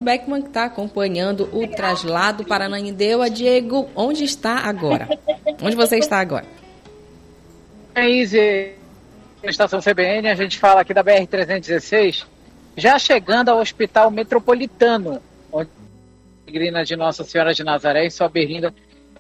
Beckman está acompanhando o traslado para Ananindeua. Diego, onde está agora? Onde você está agora? Na estação CBN, a gente fala aqui da BR-316, já chegando ao Hospital Metropolitano, onde a peregrina de Nossa Senhora de Nazaré e sua berlinda,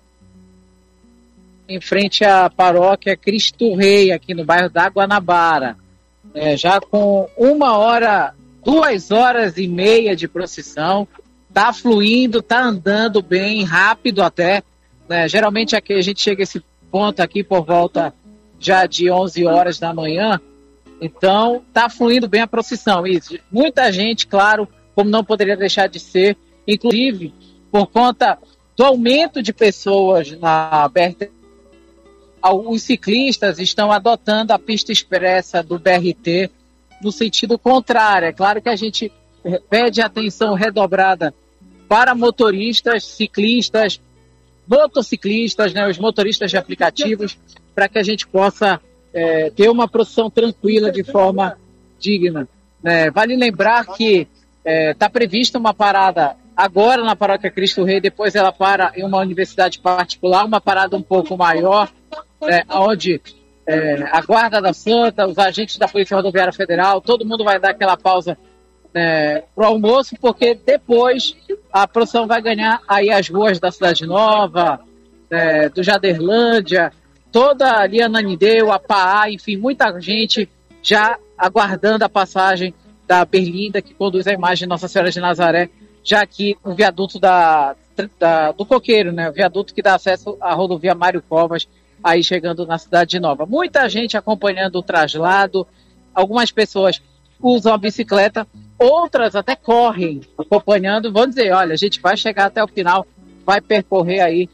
em frente à paróquia Cristo Rei, aqui no bairro da Guanabara. Já com 2 horas e meia de procissão, está fluindo, está andando bem, rápido até. Geralmente aqui a gente chega a esse ponto aqui por volta já de 11 horas da manhã, então está fluindo bem a procissão. Isso. Muita gente, claro, como não poderia deixar de ser, inclusive por conta do aumento de pessoas na BRT, os ciclistas estão adotando a pista expressa do BRT no sentido contrário. É claro que a gente pede atenção redobrada para motoristas, ciclistas, motociclistas, os motoristas de aplicativos, para que a gente possa ter uma procissão tranquila de forma digna. Vale lembrar que está prevista uma parada agora na paróquia Cristo Rei, depois ela para em uma universidade particular, uma parada um pouco maior, onde a Guarda da Santa, os agentes da Polícia Rodoviária Federal, todo mundo vai dar aquela pausa para o almoço, porque depois a procissão vai ganhar aí as ruas da Cidade Nova, do Jaderlândia, toda ali Ananindeua, Paá, enfim, muita gente já aguardando a passagem da berlinda que conduz a imagem de Nossa Senhora de Nazaré, já aqui no viaduto do Coqueiro, o viaduto que dá acesso à rodovia Mário Covas, aí chegando na Cidade Nova. Muita gente acompanhando o traslado, algumas pessoas usam a bicicleta, outras até correm acompanhando, vão dizer, olha, a gente vai chegar até o final, vai percorrer aí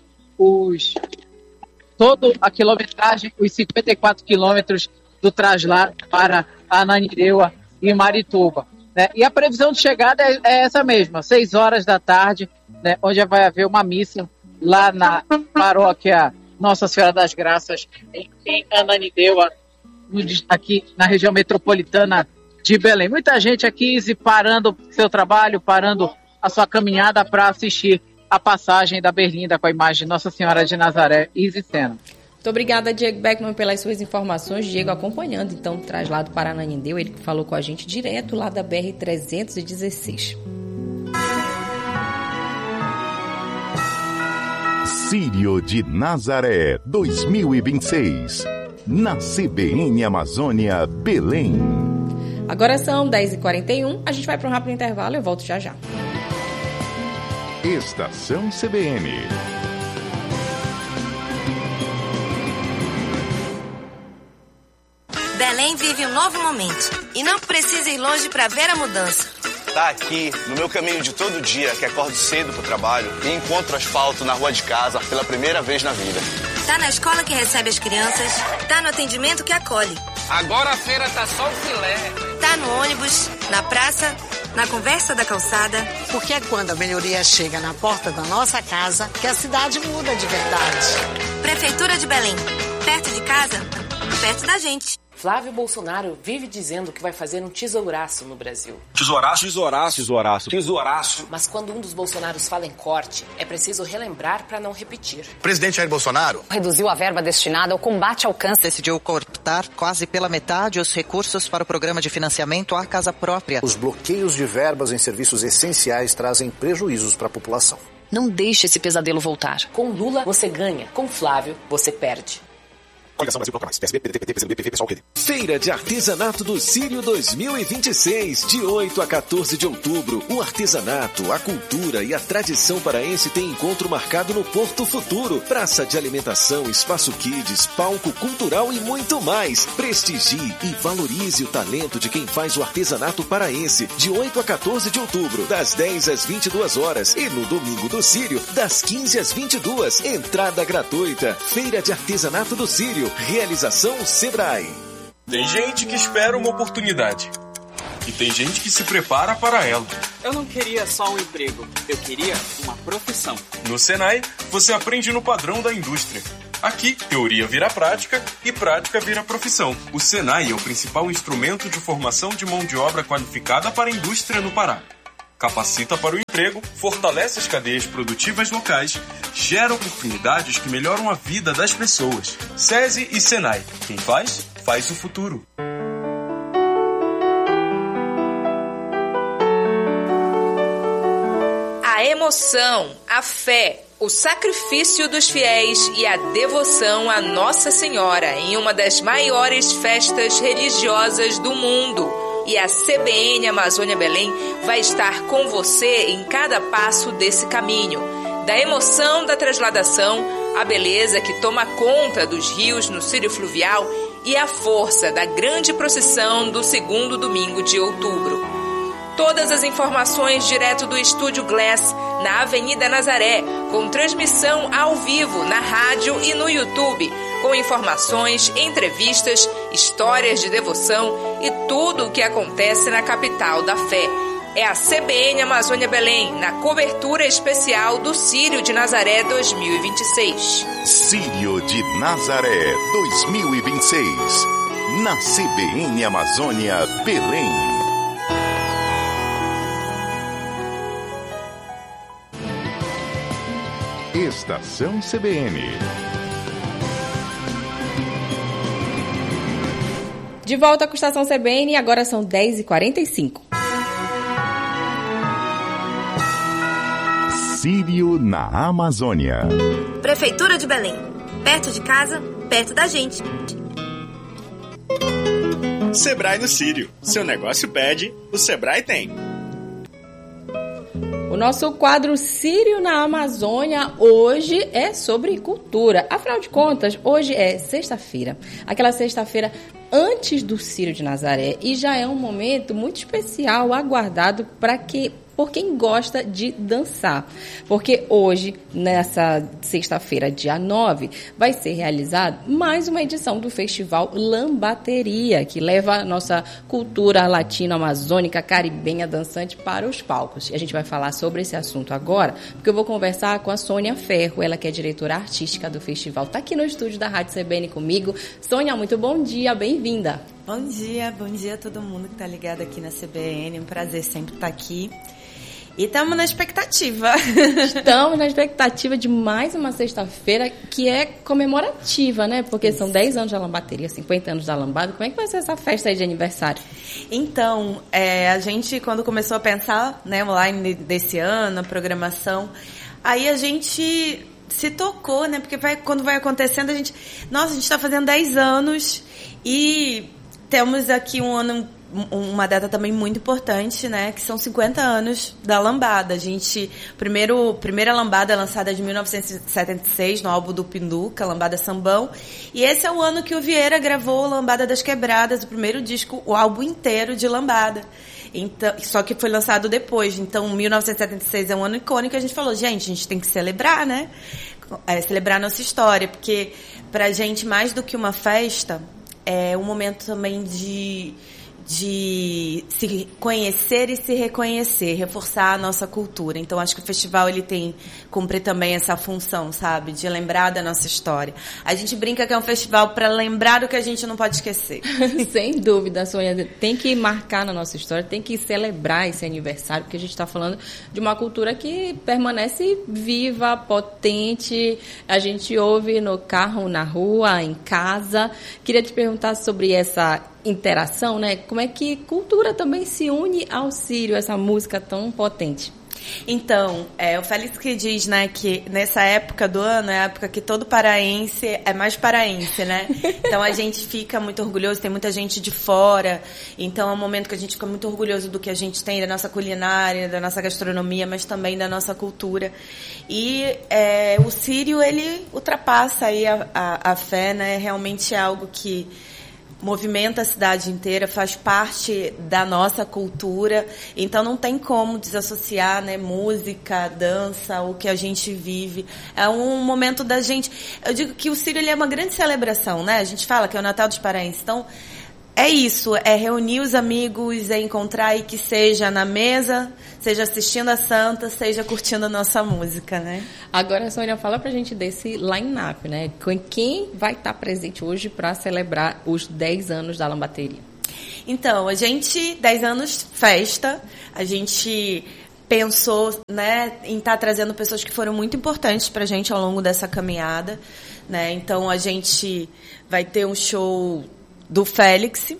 toda a quilometragem, os 54 quilômetros do traslado para Ananindeua e Marituba. E a previsão de chegada é essa mesma, 6 horas da tarde, onde vai haver uma missa lá na paróquia Nossa Senhora das Graças, em Ananindeua, aqui na região metropolitana de Belém. Muita gente aqui parando seu trabalho, parando a sua caminhada para assistir a passagem da berlinda com a imagem de Nossa Senhora de Nazaré e Sena. Muito obrigada, Diego Beckman, pelas suas informações. Diego acompanhando, então, o traslado para Ananindeua, ele falou com a gente direto lá da BR-316. Círio de Nazaré 2026, na CBN Amazônia, Belém. Agora são 10h41, a gente vai para um rápido intervalo, eu volto já já. Estação CBN. Belém vive um novo momento e não precisa ir longe para ver a mudança. Tá aqui, no meu caminho de todo dia, que acordo cedo pro trabalho e encontro asfalto na rua de casa pela primeira vez na vida. Tá na escola que recebe as crianças, tá no atendimento que acolhe. Agora a feira tá só o filé. Tá no ônibus, na praça, na conversa da calçada. Porque é quando a melhoria chega na porta da nossa casa que a cidade muda de verdade. Prefeitura de Belém, perto de casa, perto da gente. Flávio Bolsonaro vive dizendo que vai fazer um tesouraço no Brasil. Tesouraço, tesouraço, tesouraço, tesouraço. Mas quando um dos Bolsonaros fala em corte, é preciso relembrar para não repetir. O presidente Jair Bolsonaro reduziu a verba destinada ao combate ao câncer. Decidiu cortar quase pela metade os recursos para o programa de financiamento à casa própria. Os bloqueios de verbas em serviços essenciais trazem prejuízos para a população. Não deixe esse pesadelo voltar. Com Lula, você ganha. Com Flávio, você perde. Coligação Brasil Bloco Mais, PSB, PDT, PT, PSDB, PV, Pessoal, QD. Feira de Artesanato do Círio 2026, de 8 a 14 de outubro. O artesanato, a cultura e a tradição paraense tem encontro marcado no Porto Futuro. Praça de alimentação, espaço kids, palco cultural e muito mais. Prestigie e valorize o talento de quem faz o artesanato paraense, de 8 a 14 de outubro, das 10 às 22 horas. E no domingo do Círio, das 15 às 22. Entrada gratuita. Feira de Artesanato do Círio. Realização Sebrae. Tem gente que espera uma oportunidade e tem gente que se prepara para ela. Eu não queria só um emprego, eu queria uma profissão. No Senai, você aprende no padrão da indústria. Aqui, teoria vira prática e prática vira profissão. O Senai é o principal instrumento de formação de mão de obra qualificada para a indústria no Pará. capacita para o emprego, fortalece as cadeias produtivas locais, gera oportunidades que melhoram a vida das pessoas. SESI e Senai. Quem faz, faz o futuro. A emoção, a fé, o sacrifício dos fiéis e a devoção a Nossa Senhora em uma das maiores festas religiosas do mundo. E a CBN Amazônia Belém vai estar com você em cada passo desse caminho. Da emoção da trasladação, a beleza que toma conta dos rios no Círio Fluvial e a força da grande procissão do segundo domingo de outubro. Todas as informações direto do Estúdio Glass, na Avenida Nazaré, com transmissão ao vivo na rádio e no YouTube, com informações, entrevistas, histórias de devoção e tudo o que acontece na capital da fé. É a CBN Amazônia Belém, na cobertura especial do Círio de Nazaré 2026. Círio de Nazaré 2026, na CBN Amazônia Belém. Estação CBN. De volta com a Estação CBN e agora são 10h45. Círio na Amazônia. Prefeitura de Belém. Perto de casa, perto da gente. Sebrae no Círio. Seu negócio pede, o Sebrae tem. O nosso quadro Círio na Amazônia hoje é sobre cultura. Afinal de contas, hoje é sexta-feira. Aquela sexta-feira antes do Círio de Nazaré. E já é um momento muito especial, aguardado por quem gosta de dançar. Porque hoje, nessa sexta-feira, dia 9, vai ser realizado mais uma edição do Festival Lambateria, que leva a nossa cultura latino-amazônica, caribenha, dançante para os palcos. E a gente vai falar sobre esse assunto agora, porque eu vou conversar com a Sônia Ferro, ela que é diretora artística do festival. Está aqui no estúdio da Rádio CBN comigo. Sônia, muito bom dia, bem-vinda. Bom dia a todo mundo que está ligado aqui na CBN. Um prazer sempre estar aqui. E estamos na expectativa. Estamos na expectativa de mais uma sexta-feira que é comemorativa, né? Porque são 10 anos da lambateria, 50 anos da lambada. Como é que vai ser essa festa aí de aniversário? Então, a gente, quando começou a pensar, né, online desse ano, a programação, aí a gente se tocou, né? Porque quando vai acontecendo, a gente está fazendo 10 anos e temos aqui uma data também muito importante, né, que são 50 anos da lambada. Primeira lambada lançada de 1976 no álbum do Pinduca, Lambada Sambão, e esse é o ano que o Vieira gravou Lambada das Quebradas, o primeiro disco, o álbum inteiro de lambada. Então, só que foi lançado depois. Então, 1976 é um ano icônico. A gente falou, gente, a gente tem que celebrar, né? Celebrar nossa história, porque pra gente, mais do que uma festa, é um momento também de se conhecer e se reconhecer, reforçar a nossa cultura. Então, acho que o festival ele cumpre também essa função, sabe? De lembrar da nossa história. A gente brinca que é um festival para lembrar o que a gente não pode esquecer. Sem dúvida, Sônia. Tem que marcar na nossa história, tem que celebrar esse aniversário, porque a gente está falando de uma cultura que permanece viva, potente. A gente ouve no carro, na rua, em casa. Queria te perguntar sobre essa interação, né? Como é que cultura também se une ao Círio, essa música tão potente? Então, o Félix que diz, né, que nessa época do ano é a época que todo paraense é mais paraense, né? Então a gente fica muito orgulhoso, tem muita gente de fora, então é um momento que a gente fica muito orgulhoso do que a gente tem, da nossa culinária, da nossa gastronomia, mas também da nossa cultura. E o Círio, ele ultrapassa aí a fé, né? Realmente é algo que movimenta a cidade inteira, faz parte da nossa cultura, então não tem como desassociar, né, música, dança, o que a gente vive. É um momento da gente... Eu digo que o Círio ele é uma grande celebração, né? A gente fala que é o Natal dos Paraenses. Então, é isso, é reunir os amigos, é encontrar e que seja na mesa, seja assistindo a Santa, seja curtindo a nossa música, né? Agora, Sônia, fala pra gente desse line-up, né? Quem vai estar presente hoje para celebrar os 10 anos da lambateria? Então, 10 anos festa, a gente pensou, né, em estar trazendo pessoas que foram muito importantes pra gente ao longo dessa caminhada, né? Então a gente vai ter um show do Félix,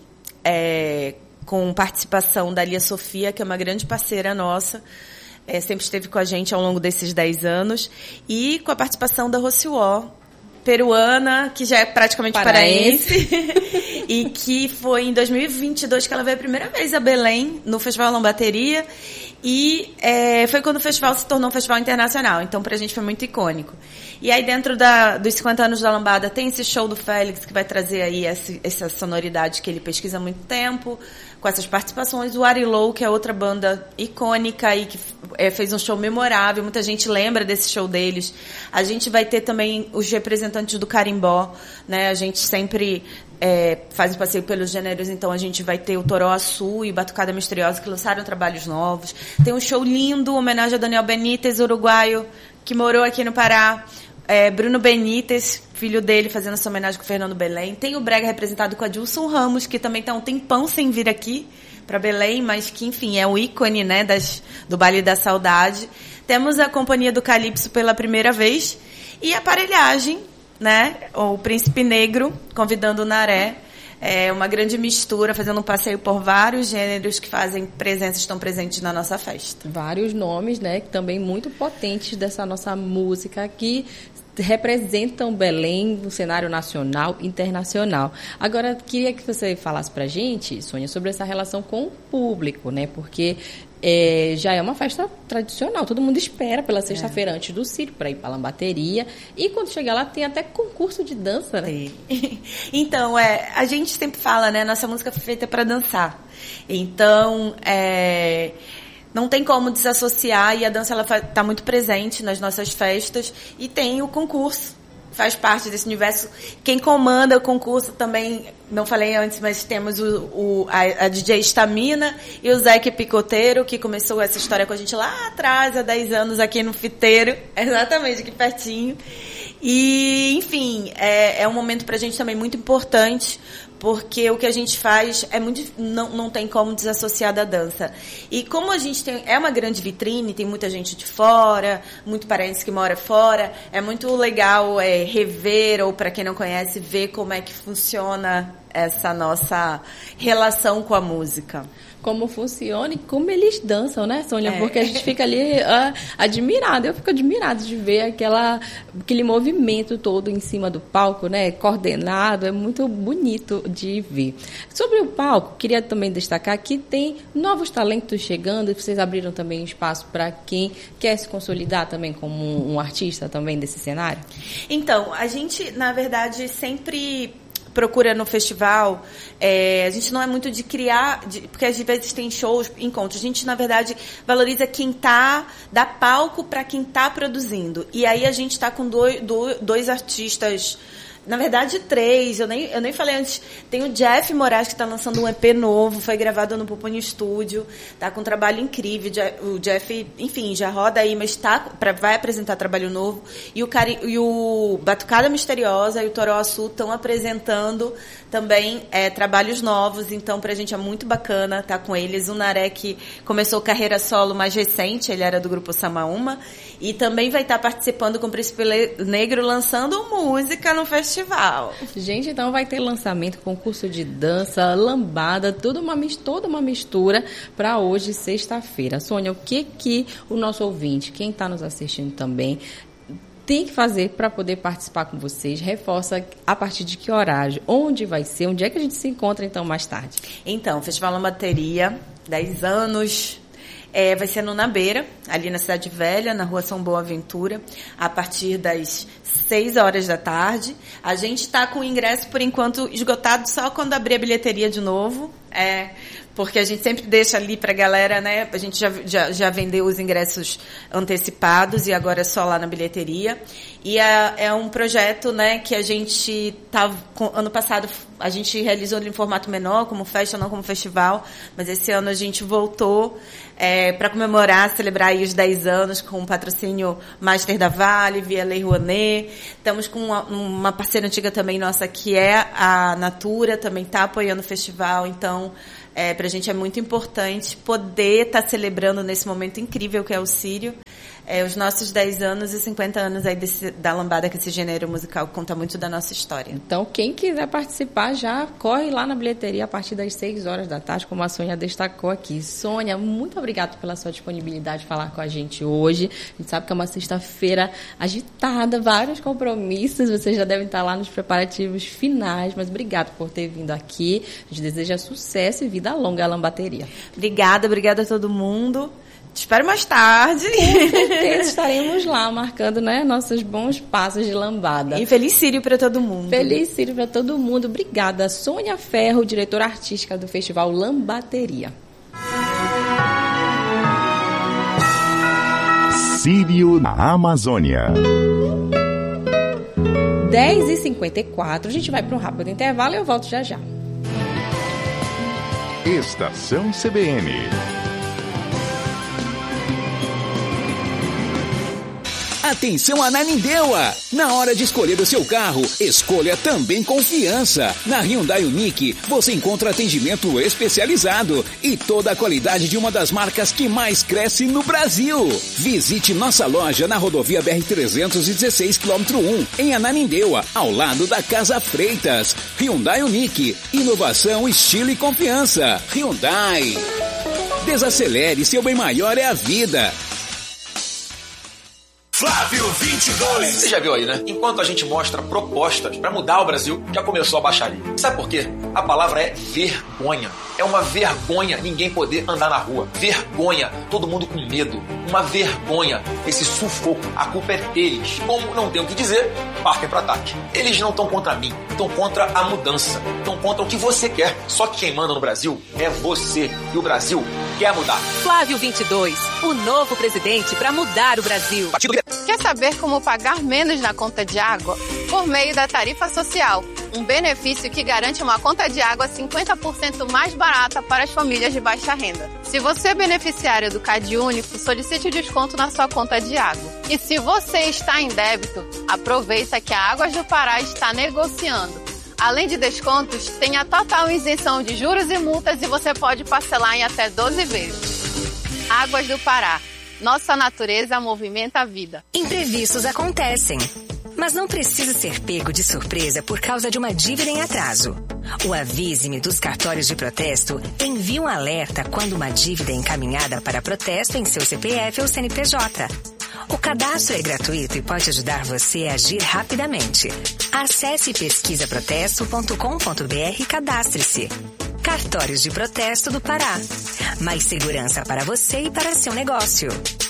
com participação da Lia Sofia, que é uma grande parceira nossa, sempre esteve com a gente ao longo desses 10 anos, e com a participação da Rociuó, peruana, que já é praticamente paraense, e que foi em 2022 que ela veio a primeira vez a Belém, no Festival Lambateria, e foi quando o festival se tornou um festival internacional, então pra gente foi muito icônico. E aí dentro dos 50 anos da Lambada tem esse show do Félix, que vai trazer aí essa sonoridade que ele pesquisa há muito tempo, com essas participações. O Arilou, que é outra banda icônica e que fez um show memorável, muita gente lembra desse show deles. A gente vai ter também os representantes do carimbó, né? A gente sempre faz um passeio pelos gêneros, então a gente vai ter o Toroaçu e Batucada Misteriosa, que lançaram trabalhos novos. Tem um show lindo, homenagem a Daniel Benítez, uruguaio, que morou aqui no Pará. Bruno Benítez, filho dele, fazendo essa homenagem com o Fernando Belém. Tem o Brega representado com a Dilson Ramos, que também está um tempão sem vir aqui para Belém, mas que, enfim, é o ícone, né, do Baile da Saudade. Temos a Companhia do Calypso pela primeira vez e a Aparelhagem, né, o Príncipe Negro, convidando o Naré. É uma grande mistura, fazendo um passeio por vários gêneros que estão presentes na nossa festa. Vários nomes, né, também muito potentes dessa nossa música, que representam Belém no cenário nacional e internacional. Agora, queria que você falasse pra gente, Sônia, sobre essa relação com o público, né, porque já é uma festa tradicional, todo mundo espera pela sexta-feira antes do Círio para ir para a Lambateria, e quando chegar lá tem até concurso de dança, né? Então, a gente sempre fala, né, nossa música foi feita para dançar, então não tem como desassociar, e a dança ela está muito presente nas nossas festas, e tem o concurso, faz parte desse universo. Quem comanda o concurso também, não falei antes, mas temos a DJ Estamina e o Zeque Picoteiro, que começou essa história com a gente lá atrás, há 10 anos, aqui no Fiteiro, exatamente aqui pertinho. E, enfim, é um momento pra gente também muito importante, porque o que a gente faz não tem como desassociar da dança. E como a gente é uma grande vitrine, tem muita gente de fora, muito paraense que mora fora, é muito legal rever, ou para quem não conhece, ver como é que funciona essa nossa relação com a música. Como funciona e como eles dançam, né, Sônia? Porque a gente fica ali admirada. Eu fico admirada de ver aquele movimento todo em cima do palco, né? Coordenado. É muito bonito de ver. Sobre o palco, queria também destacar que tem novos talentos chegando, e vocês abriram também espaço para quem quer se consolidar também como um artista também desse cenário? Então, a gente, na verdade, sempre procura no festival, a gente não é muito de criar, porque às vezes tem shows, encontros, a gente na verdade valoriza quem dá palco para quem tá produzindo, e aí a gente está com dois artistas, na verdade 3, eu nem falei antes, tem o Jeff Moraes, que está lançando um EP novo, foi gravado no Pupunho Studio, tá com um trabalho incrível, o Jeff, enfim, já roda aí, mas vai apresentar trabalho novo, e o Batucada Misteriosa e o Toroaçu estão apresentando também trabalhos novos, então pra gente é muito bacana estar com eles. O Naré, que começou carreira solo mais recente, ele era do grupo Samaúma, e também vai estar participando com o Príncipe Negro, lançando música no festival. Gente, então vai ter lançamento, concurso de dança, lambada, toda uma mistura para hoje, sexta-feira. Sônia, o que o nosso ouvinte, quem está nos assistindo também, tem que fazer para poder participar com vocês? Reforça a partir de que horário, onde vai ser, onde é que a gente se encontra então mais tarde? Então, Festival Lambateria, 10 anos, vai ser no Nabeira, ali na Cidade Velha, na Rua São Boaventura, a partir das 6 horas da tarde. A gente está com o ingresso, por enquanto, esgotado só quando abrir a bilheteria de novo. Porque a gente sempre deixa ali pra galera, né? A gente já vendeu os ingressos antecipados e agora é só lá na bilheteria. E é um projeto, né, que a gente ano passado a gente realizou em formato menor, como festa, não como festival, mas esse ano a gente voltou para comemorar, celebrar aí os 10 anos com o patrocínio Master da Vale, via Lei Rouanet. Estamos com uma parceira antiga também nossa, que é a Natura, também está apoiando o festival, então Pra gente é muito importante poder estar celebrando nesse momento incrível que é o Círio. Os nossos 10 anos e 50 anos aí da Lambada, que esse gênero musical conta muito da nossa história. Então, quem quiser participar, já corre lá na bilheteria a partir das 6 horas da tarde, como a Sônia destacou aqui. Sônia, muito obrigada pela sua disponibilidade de falar com a gente hoje. A gente sabe que é uma sexta-feira agitada, vários compromissos, vocês já devem estar lá nos preparativos finais, mas obrigada por ter vindo aqui. A gente deseja sucesso e vida longa à Lambateria. Obrigada a todo mundo. Te espero mais tarde. Com certeza estaremos lá, marcando, né, nossos bons passos de lambada. E feliz Círio para todo mundo. Feliz Círio para todo mundo. Obrigada, Sônia Ferro, diretora artística do Festival Lambateria. Círio na Amazônia. 10h54, a gente vai para um rápido intervalo e eu volto já já. Estação CBN. Atenção Ananindeua! Na hora de escolher o seu carro, escolha também confiança. Na Hyundai Unique, você encontra atendimento especializado e toda a qualidade de uma das marcas que mais cresce no Brasil. Visite nossa loja na rodovia BR-316, quilômetro 1, em Ananindeua, ao lado da Casa Freitas. Hyundai Unique, inovação, estilo e confiança. Hyundai. Desacelere, seu bem maior é a vida. Flávio 22. Você já viu aí, né? Enquanto a gente mostra propostas para mudar o Brasil, já começou a baixaria. Sabe por quê? A palavra é vergonha. É uma vergonha ninguém poder andar na rua. Vergonha, todo mundo com medo. Uma vergonha, esse sufoco. A culpa é deles. Como não tem o que dizer, partem para ataque. Eles não estão contra mim, estão contra a mudança. Estão contra o que você quer. Só que quem manda no Brasil é você. E o Brasil quer mudar. Flávio 22, o novo presidente para mudar o Brasil. Quer saber como pagar menos na conta de água? Por meio da tarifa social, um benefício que garante uma conta de água 50% mais barata para as famílias de baixa renda. Se você é beneficiário do CadÚnico, solicite o desconto na sua conta de água. E se você está em débito, aproveita que a Águas do Pará está negociando. Além de descontos, tem a total isenção de juros e multas e você pode parcelar em até 12 vezes. Águas do Pará. Nossa natureza movimenta a vida. Imprevistos acontecem, mas não precisa ser pego de surpresa por causa de uma dívida em atraso. O Avise-me dos cartórios de protesto envia um alerta quando uma dívida é encaminhada para protesto em seu CPF ou CNPJ. O cadastro é gratuito e pode ajudar você a agir rapidamente. Acesse pesquisaprotesto.com.br e cadastre-se. Cartórios de Protesto do Pará. Mais segurança para você e para seu negócio.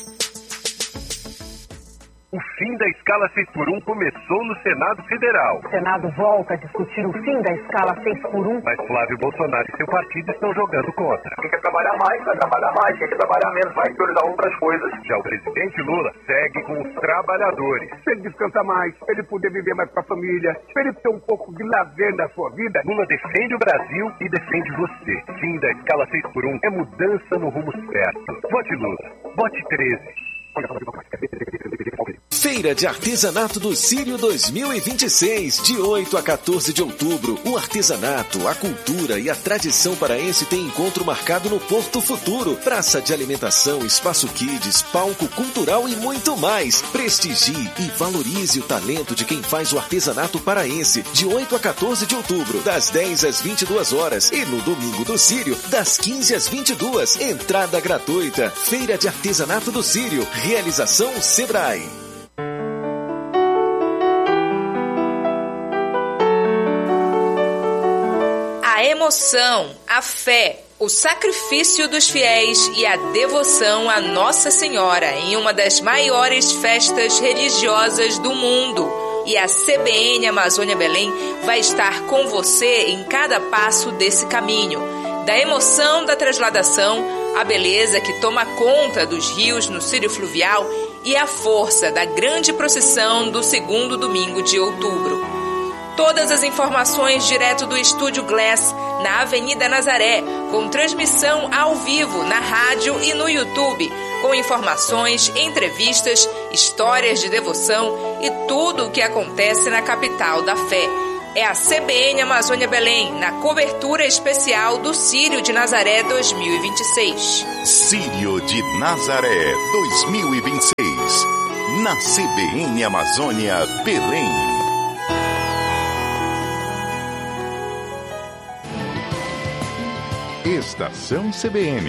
O fim da escala 6x1 começou no Senado Federal. O Senado volta a discutir o fim da escala 6x1. Mas Flávio Bolsonaro e seu partido estão jogando contra. Quem quer trabalhar mais, vai trabalhar mais. Quem quer trabalhar menos, vai priorizar outras coisas. Já o presidente Lula segue com os trabalhadores. Se ele descansar mais, se ele poder viver mais com a família, se ele ter um pouco de lazer na sua vida. Lula defende o Brasil e defende você. Fim da escala 6x1 é mudança no rumo certo. Vote Lula. Vote 13. Feira de Artesanato do Círio 2026, de 8 a 14 de outubro. O artesanato, a cultura e a tradição paraense tem encontro marcado no Porto Futuro. Praça de alimentação, espaço kids, palco cultural e muito mais. Prestigie e valorize o talento de quem faz o artesanato paraense, de 8 a 14 de outubro, das 10 às 22 horas. E no domingo do Círio, das 15 às 22. Entrada gratuita. Feira de Artesanato do Círio. Realização Sebrae. A emoção, a fé, o sacrifício dos fiéis e a devoção à Nossa Senhora em uma das maiores festas religiosas do mundo. E a CBN Amazônia Belém vai estar com você em cada passo desse caminho. Da emoção da transladação, a beleza que toma conta dos rios no Círio Fluvial e a força da grande procissão do segundo domingo de outubro. Todas as informações direto do Estúdio Glass, na Avenida Nazaré, com transmissão ao vivo na rádio e no YouTube, com informações, entrevistas, histórias de devoção e tudo o que acontece na capital da fé. é a CBN Amazônia Belém, na cobertura especial do Círio de Nazaré 2026. Círio de Nazaré 2026, na CBN Amazônia Belém. Estação CBN.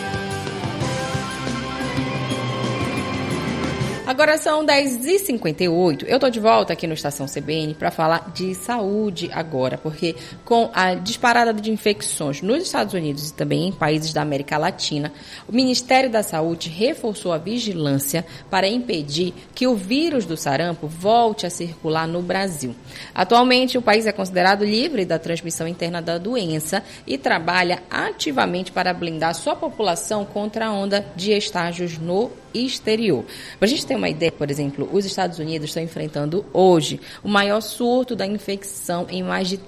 Agora são 10h58. Eu estou de volta aqui no Estação CBN para falar de saúde agora, porque com a disparada de infecções nos Estados Unidos e também em países da América Latina, o Ministério da Saúde reforçou a vigilância para impedir que o vírus do sarampo volte a circular no Brasil. Atualmente, o país é considerado livre da transmissão interna da doença e trabalha ativamente para blindar sua população contra a onda de estágios no exterior. Para a gente ter uma ideia, por exemplo, os Estados Unidos estão enfrentando hoje o maior surto da infecção em mais de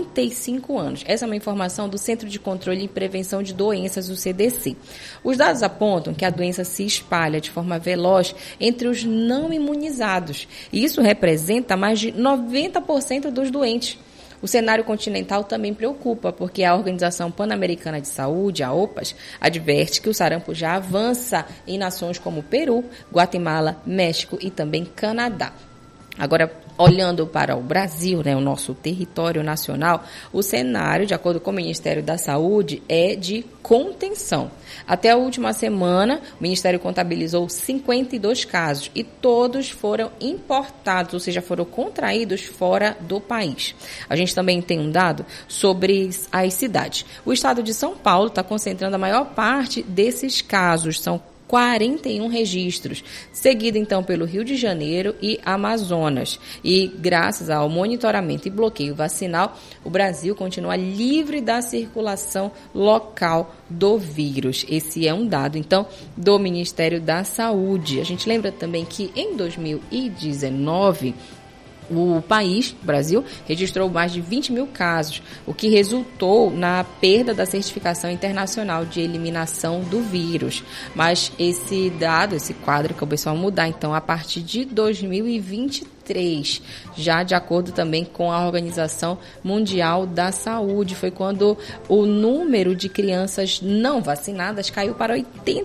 35 anos. Essa é uma informação do Centro de Controle e Prevenção de Doenças, o CDC. Os dados apontam que a doença se espalha de forma veloz entre os não imunizados, e isso representa mais de 90% dos doentes. O cenário continental também preocupa, porque a Organização Pan-Americana de Saúde, a OPAS, adverte que o sarampo já avança em nações como Peru, Guatemala, México e também Canadá. Agora, olhando para o Brasil, o nosso território nacional, o cenário, de acordo com o Ministério da Saúde, é de contenção. Até a última semana, o Ministério contabilizou 52 casos e todos foram importados, ou seja, foram contraídos fora do país. A gente também tem um dado sobre as cidades. O estado de São Paulo está concentrando a maior parte desses casos, são 41 registros, seguido então pelo Rio de Janeiro e Amazonas. E graças ao monitoramento e bloqueio vacinal, o Brasil continua livre da circulação local do vírus. Esse é um dado, então, do Ministério da Saúde. A gente lembra também que em 2019... o país, o Brasil, registrou mais de 20 mil casos, o que resultou na perda da certificação internacional de eliminação do vírus. Mas esse dado, esse quadro, começou a mudar, então, a partir de 2023, já de acordo também com a Organização Mundial da Saúde. Foi quando o número de crianças não vacinadas caiu para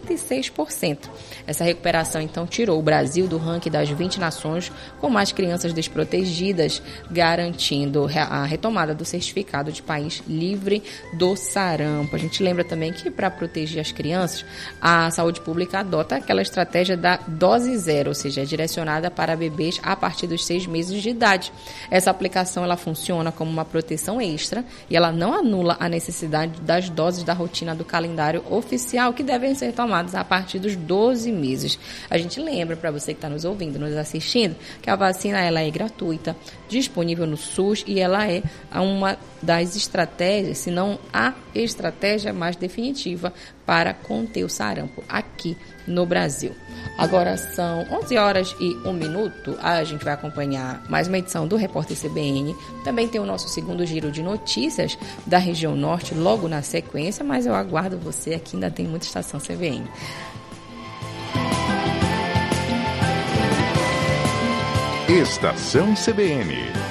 86%. Essa recuperação, então, tirou o Brasil do ranking das 20 nações com mais crianças desprotegidas, garantindo a retomada do certificado de país livre do sarampo. A gente lembra também que, para proteger as crianças, a saúde pública adota aquela estratégia da dose zero, ou seja, é direcionada para bebês a partir dos 6 meses de idade. Essa aplicação ela funciona como uma proteção extra e ela não anula a necessidade das doses da rotina do calendário oficial que devem ser tomadas a partir dos 12 meses. A gente lembra, para você que está nos ouvindo, nos assistindo, que a vacina ela é gratuita, disponível no SUS e ela é uma das estratégias, se não a estratégia mais definitiva para conter o sarampo aqui no Brasil. Agora são 11h01. A gente vai acompanhar mais uma edição do Repórter CBN. Também tem o nosso segundo giro de notícias da região norte logo na sequência, mas eu aguardo você, aqui ainda tem muita estação CBN. Estação CBN.